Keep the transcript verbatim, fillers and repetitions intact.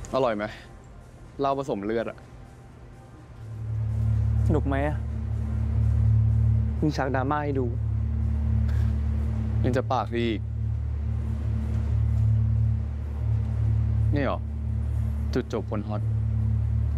อร่อยไหมเหล้าผสมเลือดอะสนุกไหมอ่ะมีฉากดราม่าให้ดูยังจะปากดีอีกนี่เหรอจุดจบคนฮอต